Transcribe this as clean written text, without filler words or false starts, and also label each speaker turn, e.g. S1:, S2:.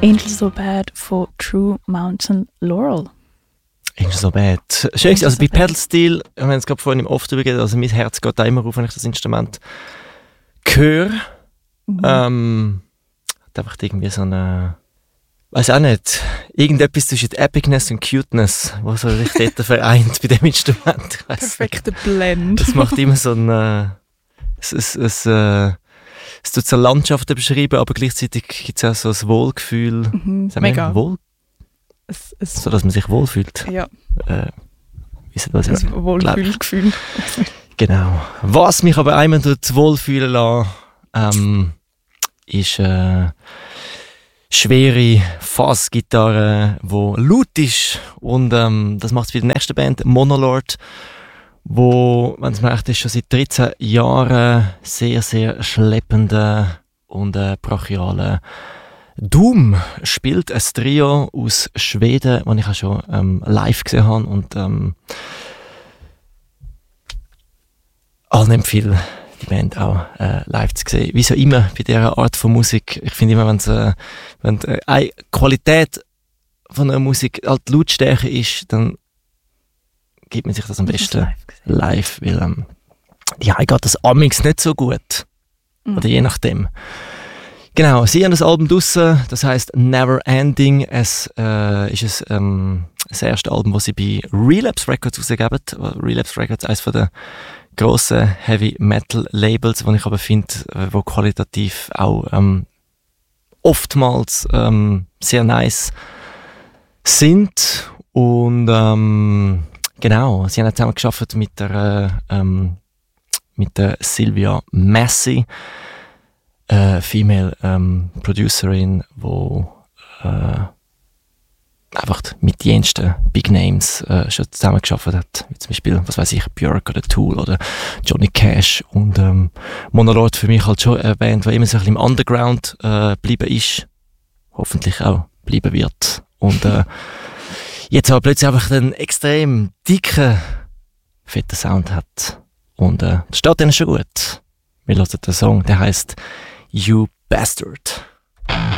S1: Angel So Bad von True Mountain Laurel.
S2: Angel So Bad. Schön, also bei Pedal Steel, wir haben es gerade vorhin im Off drüber geredet, also mein Herz geht da immer auf, wenn ich das Instrument höre. Einfach irgendwie so eine, weiß auch nicht, irgendetwas zwischen Epicness und Cuteness, was so richtig dort vereint bei dem Instrument.
S1: Perfekter Blend.
S2: Das macht immer so ein, es tut so Landschaften beschreiben, aber gleichzeitig gibt es auch so ein Wohlgefühl.
S1: Mega.
S2: So, dass man sich wohlfühlt.
S1: Ja.
S2: Was
S1: das Wohlfühlgefühl.
S2: Genau. Was mich aber einmal dort wohlfühlen lässt, ist schwere Fassgitarre, die laut ist. Und das macht es bei der nächsten Band, Monolord, wo, wenn es mir recht ist, schon seit 13 Jahren sehr, sehr schleppende und brachiale Doom spielt. Ein Trio aus Schweden, das ich auch schon live gesehen habe. Und allen empfehle, die Band auch live zu sehen. Wie so immer bei dieser Art von Musik. Ich finde immer, wenn eine Qualität von einer Musik halt Lautstärke ist, dann gibt man sich das am besten live, weil ja, geht das amigs nicht so gut. Oder je nachdem. Genau, sie haben das Album draussen, das heisst Never Ending. Es ist das erste Album, das sie bei Relapse Records rausgeben. Relapse Records, eines der grossen Heavy Metal Labels, die ich aber finde, wo qualitativ auch oftmals sehr nice sind. Und genau, sie haben zusammen gearbeitet mit der Sylvia Massey, Female Producerin, die einfach mit jensten Big Names schon zusammengearbeitet hat. Wie zum Beispiel, was weiß ich, Björk oder Tool oder Johnny Cash. Und Monolord für mich halt schon eine Band, die immer so ein bisschen im Underground geblieben ist. Hoffentlich auch bleiben wird. Und jetzt aber plötzlich einfach einen extrem dicken, fetten Sound hat. Und das steht ihnen schon gut. Wir hören den Song, der heisst You Bastard.